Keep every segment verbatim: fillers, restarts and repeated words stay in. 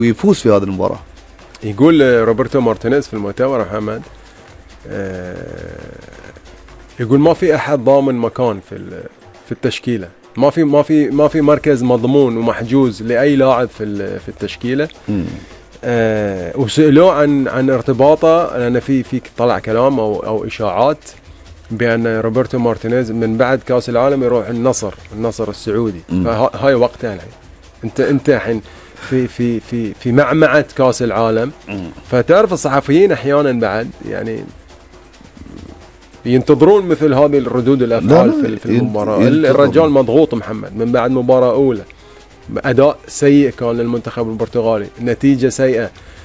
ويفوز في هذه المباراة. يقول روبرتو مارتينيز في المؤتمر محمد آه يقول ما في احد ضامن مكان في في التشكيله، ما في ما في ما في مركز مضمون ومحجوز لاي لاعب في في التشكيله. آه وسالوه عن عن ارتباطه، لان في في طلع كلام او او اشاعات بان روبرتو مارتينيز من بعد كاس العالم يروح النصر النصر السعودي. فهاي وقتها الحين انت انت الحين في في في في معمعة كاس العالم. فتعرف الصحفيين احيانا بعد يعني ينتظرون مثل هذه الردود الافعال في في المباراه. الرجال مضغوط محمد من بعد مباراه اولى، اداء سيء كان للمنتخب البرتغالي، نتيجه سيئه.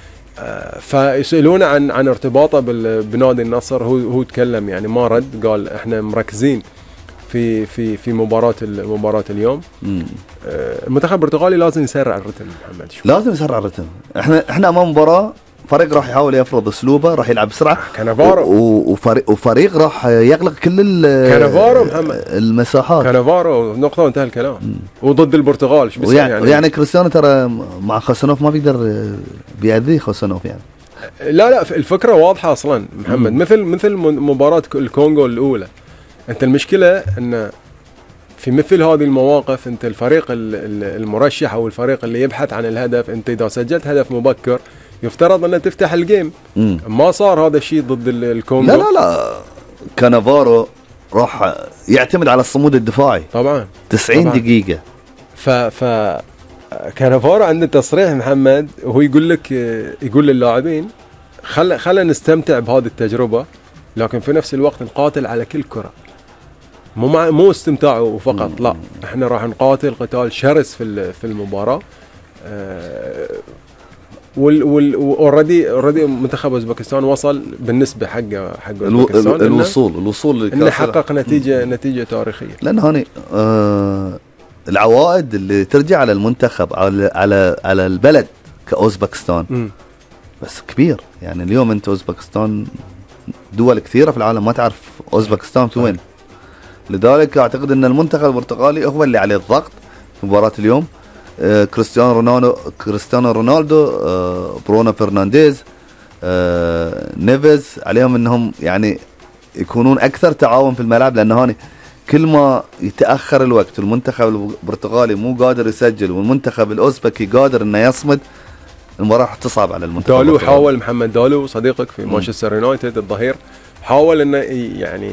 فيسالونه عن عن ارتباطه بنادي النصر، هو هو تكلم يعني ما رد، قال احنا مركزين في في في مباراه مباراه اليوم. مم. المنتخب البرتغالي لازم يسرع الرتم محمد شو. لازم يسرع الرتم. احنا احنا امام مباراه فريق راح يحاول يفرض اسلوبه، راح يلعب بسرعه. كانافارو وفريق وفريق راح يغلق كل كانافارو محمد المساحات. كانافارو نقطه وانتهى الكلام. مم. وضد البرتغال ايش ويعني, يعني يعني كريستيانو ترى مع خوسانوف ما بيقدر بيأذيه خوسانوف يعني. لا لا الفكره واضحه اصلا محمد. مم. مثل مثل مباراه الكونغو الاولى، انت المشكله ان في مثل هذه المواقف انت الفريق المرشح او الفريق اللي يبحث عن الهدف، انت اذا سجلت هدف مبكر يفترض ان تفتح الجيم. مم. ما صار هذا الشيء ضد الكونغو. لا لا لا كانافارو راح يعتمد على الصمود الدفاعي طبعا تسعين طبعاً. دقيقه. ف ف كانافارو عنده تصريح محمد، وهو يقول لك يقول للاعبين خل خلينا نستمتع بهذه التجربه، لكن في نفس الوقت نقاتل على كل كره. مو مع مو استمتاع فقط، لا احنا راح نقاتل قتال شرس في في المباراه. أه وال وال اوريدي اوريدي منتخب اوزبكستان وصل بالنسبه حقه حق اوزبكستان الوصول الوصول انه حقق نتيجه مم. نتيجه تاريخيه. لان هوني آه العوائد اللي ترجع على المنتخب على على على البلد كاوزبكستان مم. بس كبير. يعني اليوم انت اوزبكستان دول كثيره في العالم ما تعرف اوزبكستان في وين. لذلك اعتقد ان المنتخب البرتغالي هو اللي عليه الضغط في مباراه اليوم. آه كريستيانو رونالدو كريستيانو رونالدو آه برونو فرنانديز آه نيفيز عليهم انهم يعني يكونون اكثر تعاون في الملعب، لان هاني كل ما يتاخر الوقت والمنتخب البرتغالي مو قادر يسجل والمنتخب الاوزبكي قادر انه يصمد، المباراه راح تصعب على المنتخب. دالو حاول محمد دالو صديقك في مانشستر يونايتد الظهير حاول انه يعني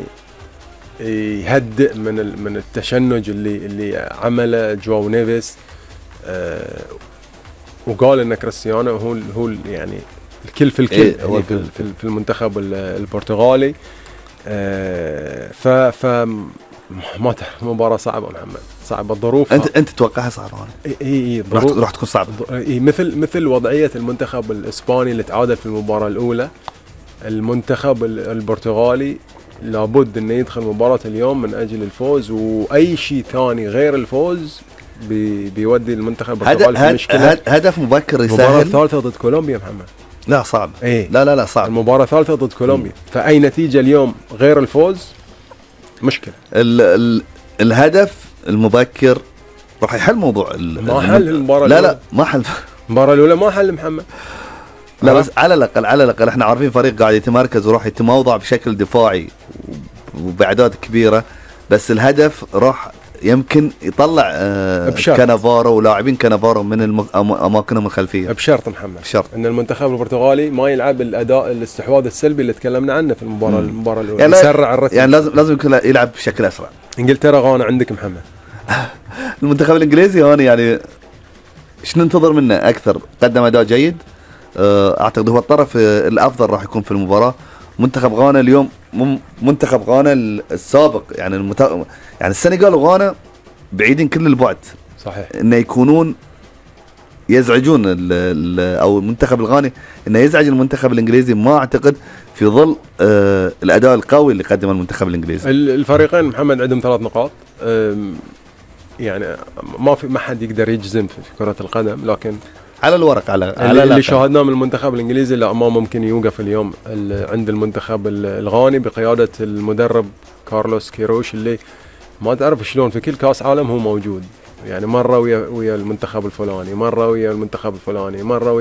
يهدئ من من التشنج اللي اللي عمله جواو نيفيس. أه وقال ان كريستيانو هو هو يعني الكل في الكل إيه يعني في, في في المنتخب البرتغالي. أه ف ف ما تعرف مباراه صعبه محمد، صعبه الظروف. انت انت تتوقعها صعبه؟ اي اي راح راح تكون صعبه. اي مثل مثل وضعيه المنتخب الاسباني اللي تعادل في المباراه الاولى. المنتخب البرتغالي لابد انه يدخل مباراة اليوم من اجل الفوز، واي شيء ثاني غير الفوز بي بيودي المنتخب البرتغالي في مشكلة. هدف مبكر يسهل. المباراة الثالثة ضد كولومبيا محمد. لا صعب. ايه لا لا لا صعب. المباراة الثالثة ضد كولومبيا، فاي نتيجة اليوم غير الفوز مشكلة. ال ال الهدف المبكر راح يحل موضوع ما حل المباراة لا لا ما حل المباراة الأولى ما حل محمد. لا بس على الأقل على الأقل احنا عارفين فريق قاعد يتمركز وراح يتموضع بشكل دفاعي وبأعداد كبيرة، بس الهدف راح يمكن يطلع آه كانافارو ولاعبين كانافارو من أماكنهم الخلفية. بشرط محمد بشرط ان المنتخب البرتغالي ما يلعب الاداء الاستحواذ السلبي اللي تكلمنا عنه في المباراة مم. المباراة الأولى، يعني يسرع الرتم. يعني لازم لازم يلعب بشكل أسرع. انجلترا غانا عندك محمد. المنتخب الإنجليزي هون يعني ايش ننتظر منه أكثر؟ قدم أداء جيد، اعتقد هو الطرف الافضل راح يكون في المباراه. منتخب غانا اليوم منتخب غانا السابق يعني المت... يعني السنغال وغانا بعيدين كل البعد صحيح انه يكونون يزعجون ال ال او المنتخب الغاني انه يزعج المنتخب الانجليزي، ما اعتقد في ظل آه الاداء القوي اللي قدمه المنتخب الانجليزي. الفريقين محمد عندهم ثلاث نقاط، يعني ما في ما حد يقدر يجزم في كره القدم، لكن على الورق على على اللي شاهدناه من المنتخب الانجليزي لا ما ممكن يوقف اليوم عند المنتخب الغاني بقياده المدرب كارلوس كيروش، اللي ما تعرف شلون في كل كاس عالم هو موجود، يعني مره ويا ويا المنتخب الفلاني، مره ويا المنتخب الفلاني، مره ويا